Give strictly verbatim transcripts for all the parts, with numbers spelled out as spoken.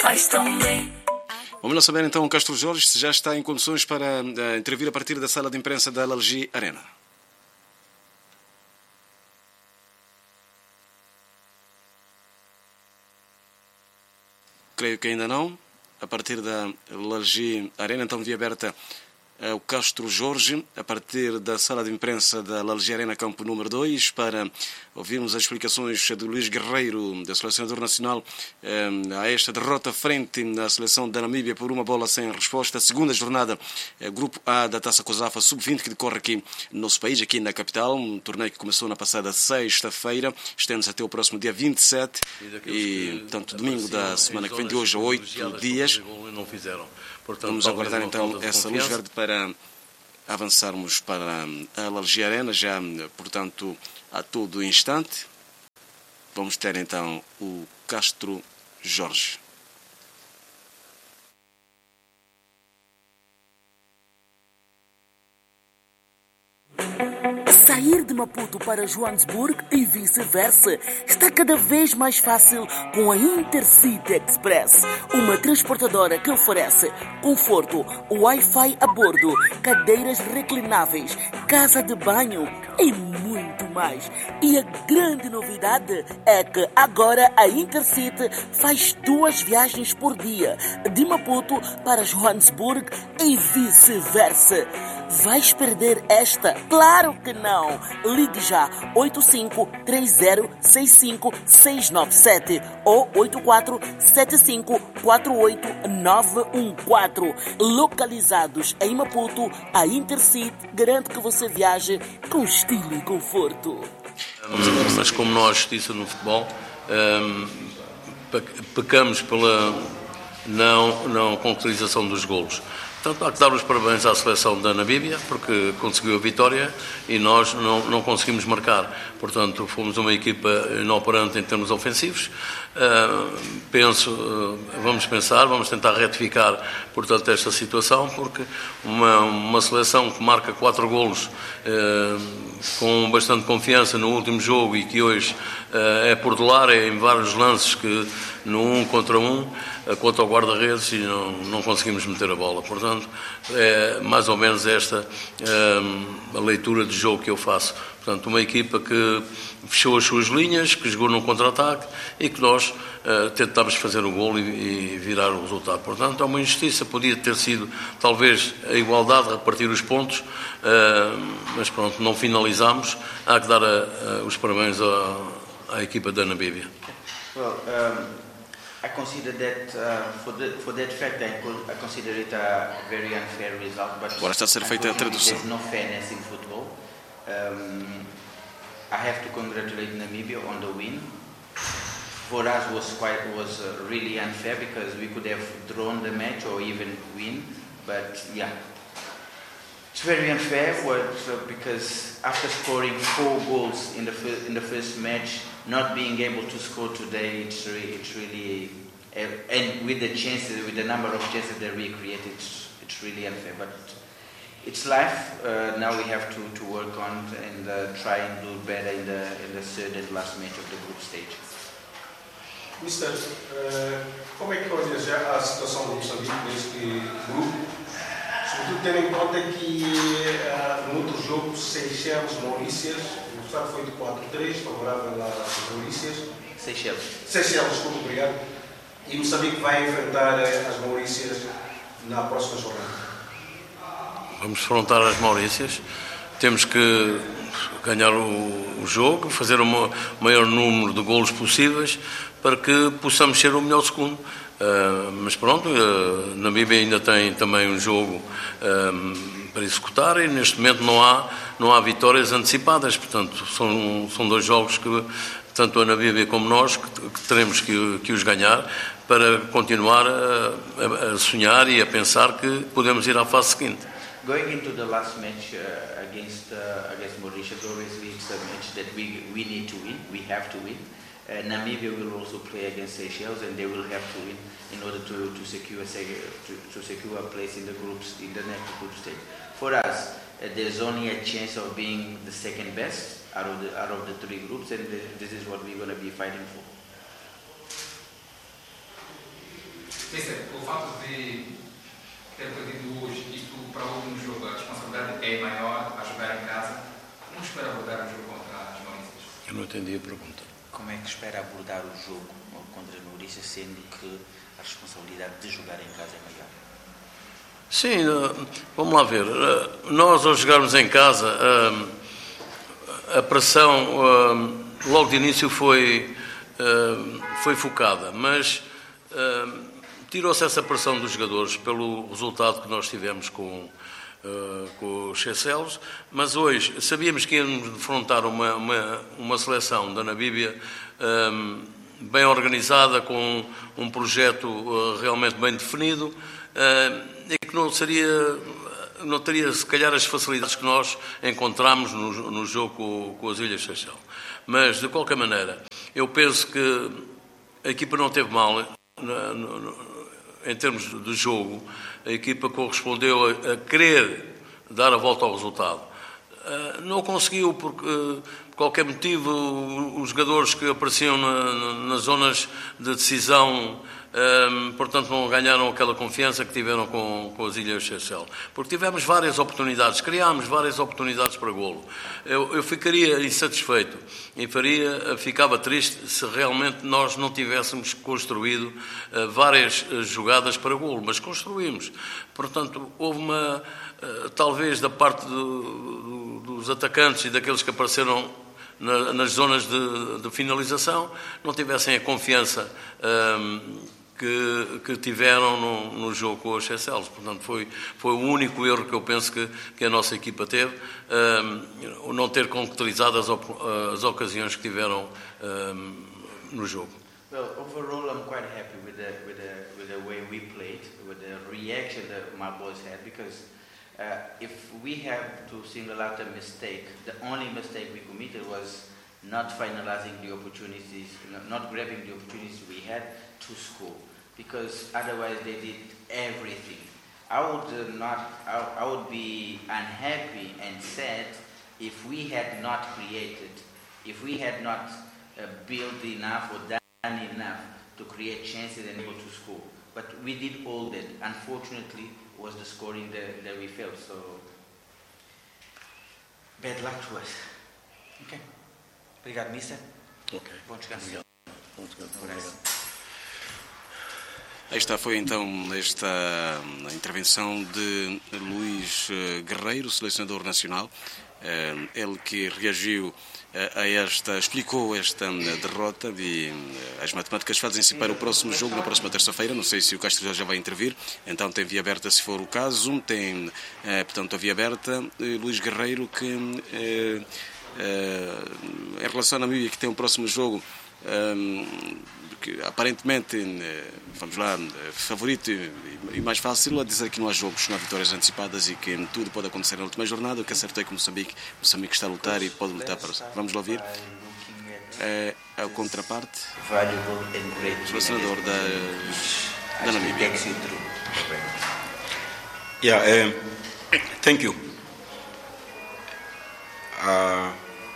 faz tão bem. Vamos lá saber então, Castro Jorge, se já está em condições para uh, intervir a partir da sala de imprensa da Al Algi Arena. Creio que ainda não. A partir da Al Algi Arena, então via aberta o Castro Jorge, a partir da sala de imprensa da Al Algi Arena, campo número dois, para ouvirmos as explicações de Luís Guerreiro, da selecionador nacional, a esta derrota frente à seleção da Namíbia por uma bola sem resposta. Segunda jornada, Grupo A da Taça COSAFA sub vinte, que decorre aqui no nosso país, aqui na capital. Um torneio que começou na passada sexta-feira, estende-se até o próximo dia vinte e sete, e, portanto, domingo da semana que vem, de hoje a oito dias. Não fizeram. Portanto, vamos aguardar então essa luz verde para avançarmos para a Al Algi Arena, já, portanto, a todo instante. Vamos ter então o Castro Jorge. Sair de Maputo para Joanesburgo e vice-versa está cada vez mais fácil com a Intercity Express, uma transportadora que oferece conforto, Wi-Fi a bordo, cadeiras reclináveis, casa de banho e muito mais. E a grande novidade é que agora a Intercity faz duas viagens por dia, de Maputo para Joanesburgo e vice-versa. Vais perder esta? Claro que não! Ligue já oito cinco três zero seis cinco seis nove sete ou oito quatro sete cinco quatro oito nove um quatro. Localizados em Maputo, a Intercity garante que você viaje com estilo e conforto. Mas como não há justiça no futebol, pecamos pela não, não concretização dos golos. Portanto, há que dar os parabéns à seleção da Namíbia, porque conseguiu a vitória e nós não, não conseguimos marcar. Portanto, fomos uma equipa inoperante em termos ofensivos. Uh, penso, uh, vamos pensar, vamos tentar retificar, portanto, esta situação, porque uma, uma seleção que marca quatro golos uh, com bastante confiança no último jogo e que hoje uh, é por delar, é em vários lances que no um contra um, uh, contra o guarda-redes, e não, não conseguimos meter a bola. Portanto, é mais ou menos esta uh, a leitura de jogo que eu faço. Portanto, uma equipa que fechou as suas linhas, que jogou num contra-ataque e que nós uh, tentámos fazer o golo e, e virar o resultado. Portanto, é uma injustiça. Podia ter sido, talvez, a igualdade, repartir os pontos, uh, mas pronto, não finalizámos. Há que dar a, a, os parabéns à, à equipa da Namíbia. Well, um, I consider that uh, for, the, for that fact I, I consider it a very unfair result, but agora está a ser feita a tradução. There's no fairness in football. Um, I have to congratulate Namibia on the win. For us, was quite was uh, really unfair because we could have drawn the match or even win. But yeah, it's very unfair. What, uh, because after scoring four goals in the fir- in the first match, not being able to score today, it's really, it's really uh, and with the chances, with the number of chances that we created, it's, it's really unfair. But it's life. Uh, now we have to, to work on and uh, try and do better in the in the third and last match of the group stage. Mister, uh, como é que olha já a situação do Moçambique neste grupo? Sobretudo tendo em conta que uh, no outro jogo, Seychelles, Maurícias, o resultado foi de quatro a três, favorável às Maurícias. Seychelles. Seychelles, desculpa, obrigado. E Moçambique vai enfrentar as Maurícias na próxima jornada. Vamos enfrentar as Maurícias, temos que ganhar o, o jogo, fazer o maior número de golos possíveis para que possamos ser o melhor segundo. Uh, mas pronto, uh, Namíbia ainda tem também um jogo uh, para executar e neste momento não há, não há vitórias antecipadas, portanto são, são dois jogos que tanto a Namíbia como nós que, que teremos que, que os ganhar para continuar a, a sonhar e a pensar que podemos ir à fase seguinte. Going into the last match uh, against uh, against Mauritius, obviously it's a match that we we need to win. We have to win. Uh, Namibia will also play against Seychelles, and they will have to win in order to to secure a to, to secure a place in the groups in the next group stage. For us, uh, there's only a chance of being the second best out of the out of the three groups, and the, this is what we're going to be fighting for. Mister, pelo fato de ter perdido hoje, isto para o último jogo, a responsabilidade é maior a jogar em casa. Como espera abordar o jogo contra as Maurícias? Eu não entendi a pergunta. Como é que espera abordar o jogo contra as Maurícias, sendo que a responsabilidade de jogar em casa é maior? Sim, vamos lá ver. Nós, ao jogarmos em casa, a pressão logo de início foi, foi focada, mas tirou-se essa pressão dos jogadores pelo resultado que nós tivemos com, com os Seychelles, mas hoje sabíamos que íamos defrontar uma, uma, uma seleção da Namíbia bem organizada, com um projeto realmente bem definido, e que não seria, não teria, se calhar, as facilidades que nós encontramos no, no jogo com, com as Ilhas Seychelles. Mas, de qualquer maneira, eu penso que a equipa não teve mal na, no, em termos de jogo. A equipa correspondeu a, a querer dar a volta ao resultado. Não conseguiu porque, por qualquer motivo, os jogadores que apareciam na, nas zonas de decisão, Um, portanto, não ganharam aquela confiança que tiveram com, com as Ilhas Seychelles. Porque tivemos várias oportunidades, criámos várias oportunidades para golo. Eu, eu ficaria insatisfeito e faria, ficava triste se realmente nós não tivéssemos construído uh, várias uh, jogadas para golo, mas construímos. Portanto, houve uma, uh, talvez da parte do, do, dos atacantes e daqueles que apareceram na, nas zonas de, de finalização, não tivessem a confiança um, Que, que tiveram no, no jogo com os Seychelles. Portanto, foi, foi o único erro que eu penso que, que a nossa equipa teve, um, não ter concretizado as, as ocasiões que tiveram um, no jogo. Well, overall, I'm quite happy with the with the with the way we played, with the reaction that my boys had. Because uh, if we have to single out a mistake, the only mistake we committed was not finalizing the opportunities, not grabbing the opportunities we had to score, because otherwise they did everything. I would uh, not, I, I would be unhappy and sad if we had not created, if we had not uh, built enough or done enough to create chances and able to score. But we did all that. Unfortunately, was the scoring that, that we failed. So bad luck to us. Okay. Obrigado, mister. Ok. Bom descanso. Obrigado. Bom descanso. Obrigado. Esta foi então esta intervenção de Luís Guerreiro, selecionador nacional. Ele que reagiu a esta, explicou esta derrota e as matemáticas fazem-se para o próximo jogo, na próxima terça-feira. Não sei se o Castro já vai intervir, então tem via aberta se for o caso. Tem, portanto, a via aberta. Luís Guerreiro que, em relação à Namíbia, que tem o próximo jogo, que aparentemente, vamos lá, favorito e mais fácil, a dizer que não há jogos, não há vitórias antecipadas e que tudo pode acontecer na última jornada. O que é certo é que Moçambique, Moçambique está a lutar e pode lutar para... Vamos lá ouvir. É a contraparte, o selecionador da, da Namíbia. Yeah, um, thank you. Uh,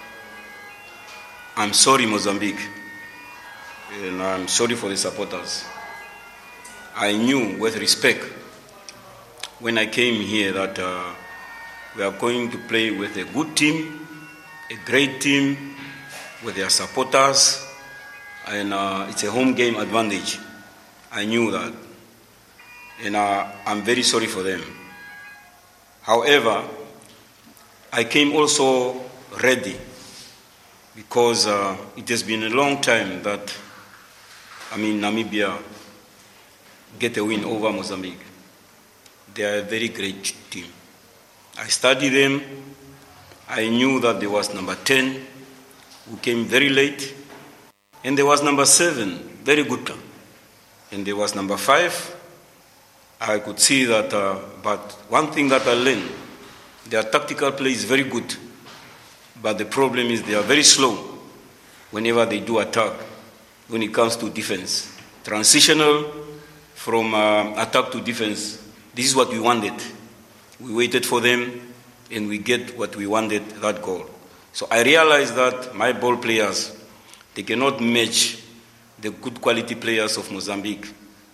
I'm sorry, Mozambique. And I'm sorry for the supporters. I knew with respect when I came here that uh, we are going to play with a good team, a great team, with their supporters, and uh, it's a home game advantage. I knew that. And uh, I'm very sorry for them. However, I came also ready because uh, it has been a long time that I mean, Namibia get a win over Mozambique. They are a very great team. I studied them. I knew that there was number ten, who came very late, and there was number seven, very good. And there was number five. I could see that, uh, but one thing that I learned, their tactical play is very good, but the problem is they are very slow whenever they do attack. When it comes to defense, transitional from uh, attack to defense, this is what we wanted. We waited for them, and we get what we wanted, that goal. So I realized that my ball players, they cannot match the good quality players of Mozambique.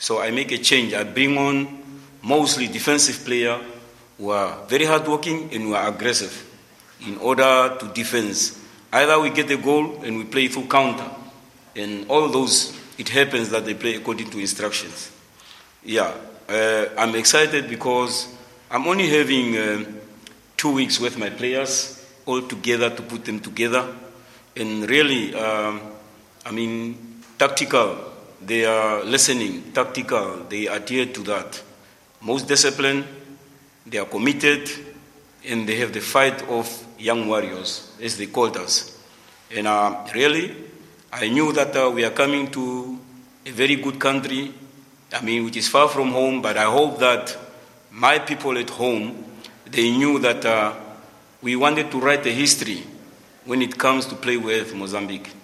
So I make a change. I bring on mostly defensive players who are very hardworking and who are aggressive in order to defend. Either we get a goal and we play through counter, and all those, it happens that they play according to instructions. Yeah, uh, I'm excited because I'm only having uh, two weeks with my players all together to put them together. And really, um, I mean, tactical, they are listening. Tactical, they adhere to that. Most disciplined, they are committed, and they have the fight of young warriors, as they called us. And uh, really, I knew that uh, we are coming to a very good country, I mean, which is far from home, but I hope that my people at home, they knew that uh, we wanted to write a history when it comes to play with Mozambique.